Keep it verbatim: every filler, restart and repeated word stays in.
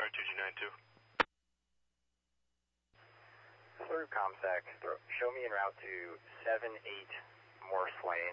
two G nine two. Through ComSec, show me en route to seven eight Morse Lane.